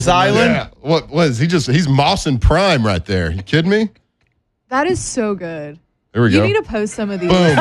Island. Yeah. What was he? He's Moss and Prime right there. You kidding me? That is so good. There we go. You need to post some of these. Boom.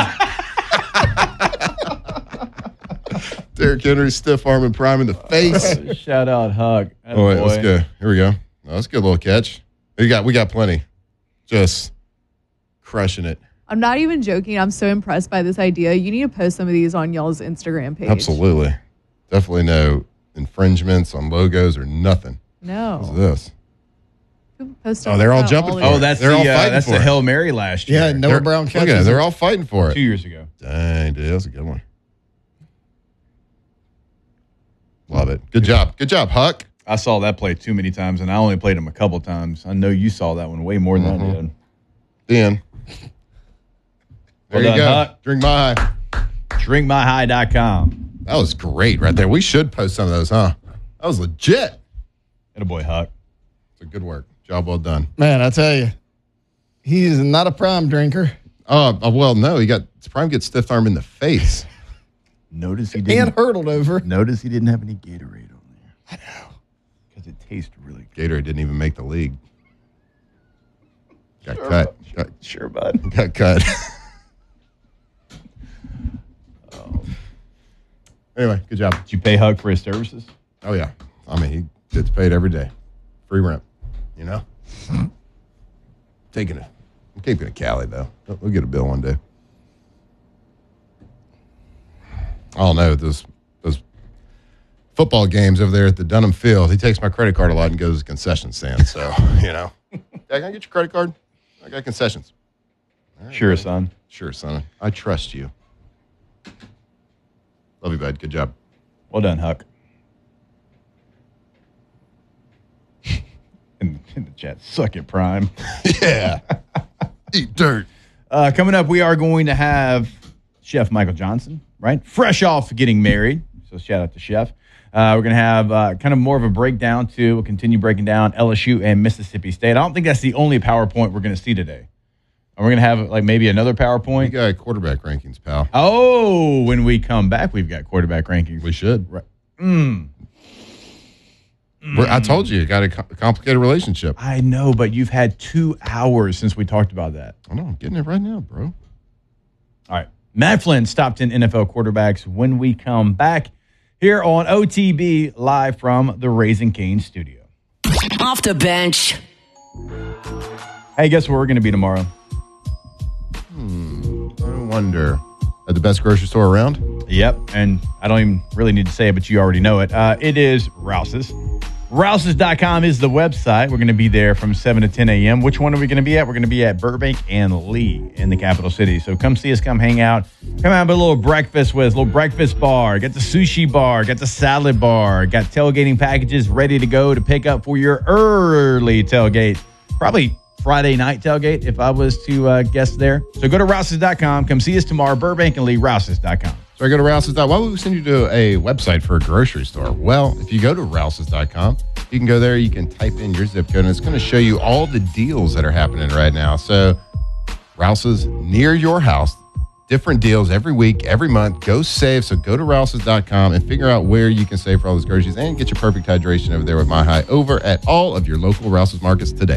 Derrick Henry, stiff arm and Prime in the face. Shout out, Huck. Oh, wait, let's go. Here we go. Oh, that's a good little catch. We got plenty. Just crushing it. I'm not even joking. I'm so impressed by this idea. You need to post some of these on y'all's Instagram page. Absolutely. Definitely no infringements on logos or nothing. No. What's this? Post Oh, they're all jumping for it. Oh, that's They're the Hail Mary last year. Yeah, Noah Brown catches. Look at it. They're all fighting for it. 2 years ago. Dang, dude, that's a good one. Love it. Good job. Good job, Huck. I saw that play too many times, and I only played him a couple times. I know you saw that one way more than I did. Dan. There Well you done, go. Huck. Drink my high. DrinkMyHigh.com. That was great right there. We should post some of those, huh? That was legit. Attaboy, Huck. So good work. Job well done. Man, I tell you, he's not a Prime drinker. Well, no. Prime gets stiff arm in the face. Notice he And didn't. hurtled over. Notice he didn't have any Gatorade on there. I know. Because it tastes really good. Gatorade didn't even make the league. Got cut. Sure, bud. Got cut. Anyway, good job. Did you pay Huck for his services? Oh, yeah. I mean, he gets paid every day. Free rent. You know? Taking it. I'm keeping it Cali, though. We'll get a bill one day. I don't know. Those football games over there at the Dunham Field, he takes my credit card a lot and goes to the concession stand. So, you know. Dad, can I get your credit card? I got concessions. Right, Sure, buddy. son. Sure, son. I trust you. Love you, bud. Good job. Well done, Huck. in the chat, suck it, Prime. Yeah. Eat dirt. Coming up, we are going to have Chef Michael Johnson, right? Fresh off getting married. So shout out to Chef. We're going to have kind of more of a breakdown, too. We'll continue breaking down LSU and Mississippi State. I don't think that's the only PowerPoint we're going to see today. And we're going to have like maybe another We PowerPoint. got quarterback rankings, pal. Oh, when we come back, we've got quarterback rankings. We should. Right. I told you got a complicated relationship. I know, but you've had 2 hours since we talked about that. I know. I'm getting it right now, bro. All right. Matt Flynn's top 10 NFL quarterbacks when we come back here on OTB, live from the Raising Cane's studio. Off the bench. Hey, guess where we're going to be tomorrow? I wonder. At the best grocery store around? Yep, and I don't even really need to say it, but you already know it. It is Rouse's. Rouse's.com is the website. We're going to be there from 7 to 10 a.m. Which one are we going to be at? We're going to be at Burbank and Lee in the capital city. So come see us, come hang out. Come have a little breakfast with us, a little breakfast bar. Got the sushi bar, got the salad bar, got tailgating packages ready to go to pick up for your early tailgate. Probably Friday night tailgate if I was to guess there. So go to Rouse's.com. Come see us tomorrow, Burbank and Lee, Rouse's.com. So I go to Rouse's.com. Why would we send you to a website for a grocery store? Well, if you go to Rouse's.com, you can go there, you can type in your zip code, and it's going to show you all the deals that are happening right now. So Rouse's near your house, different deals every week, every month. Go save. So go to Rouse's.com and figure out where you can save for all those groceries and get your perfect hydration over there with My High over at all of your local Rouse's markets today.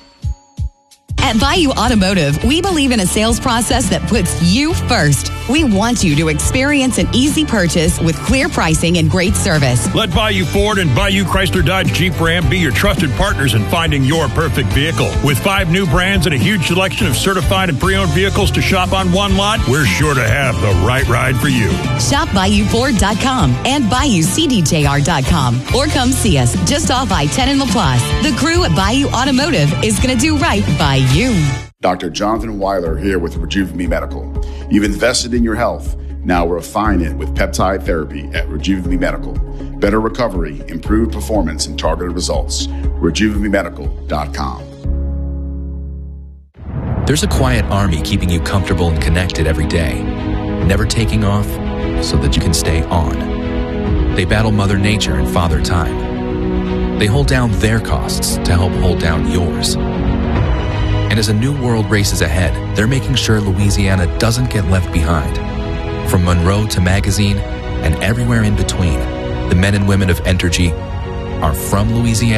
At Bayou Automotive, we believe in a sales process that puts you first. We want you to experience an easy purchase with clear pricing and great service. Let Bayou Ford and Bayou Chrysler Dodge Jeep Ram be your trusted partners in finding your perfect vehicle. With 5 new brands and a huge selection of certified and pre-owned vehicles to shop on one lot, we're sure to have the right ride for you. Shop BayouFord.com and BayouCDJR.com or come see us just off I-10 in LaPlace. The crew at Bayou Automotive is going to do right by you. Dr. Jonathan Weiler here with Rejuve Me Medical. You've invested in your health. Now refine it with peptide therapy at Rejuve Me Medical. Better recovery, improved performance, and targeted results. RejuveMeMedical.com. There's a quiet army keeping you comfortable and connected every day, never taking off so that you can stay on. They battle Mother Nature and Father Time. They hold down their costs to help hold down yours. And as a new world races ahead, they're making sure Louisiana doesn't get left behind. From Monroe to Magazine and everywhere in between, the men and women of Entergy are from Louisiana